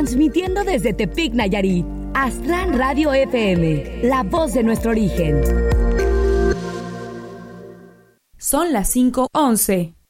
transmitiendo desde Tepic, Nayarit. Aztlán Radio FM, la voz de nuestro origen. Son las 5:11.